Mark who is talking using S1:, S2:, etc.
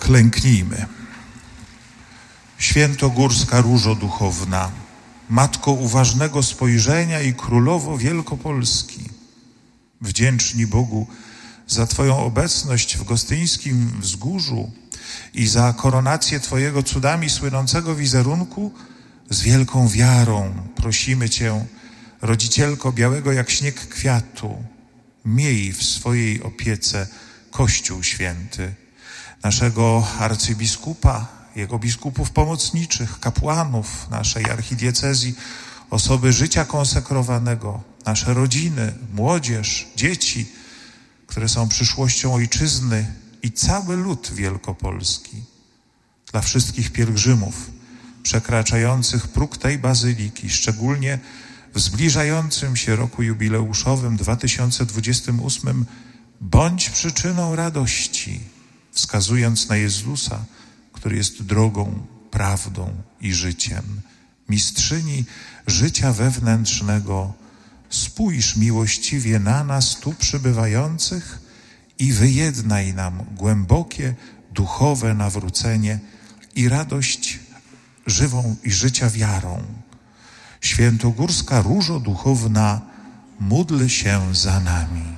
S1: Klęknijmy. Świętogórska Różo Duchowna, Matko uważnego spojrzenia i Królowo Wielkopolski, wdzięczni Bogu za Twoją obecność w gostyńskim wzgórzu i za koronację Twojego cudami słynącego wizerunku, z wielką wiarą prosimy Cię, Rodzicielko białego jak śnieg kwiatu, miej w swojej opiece Kościół Święty, naszego arcybiskupa, jego biskupów pomocniczych, kapłanów naszej archidiecezji, osoby życia konsekrowanego, nasze rodziny, młodzież, dzieci, które są przyszłością ojczyzny i cały lud wielkopolski. Dla wszystkich pielgrzymów przekraczających próg tej bazyliki, szczególnie w zbliżającym się roku jubileuszowym 2028, bądź przyczyną radości, wskazując na Jezusa, który jest drogą, prawdą i życiem. Mistrzyni życia wewnętrznego, spójrz miłościwie na nas tu przybywających i wyjednaj nam głębokie, duchowe nawrócenie i radość żywą i życia wiarą. Świętogórska Różo Duchowna, módl się za nami.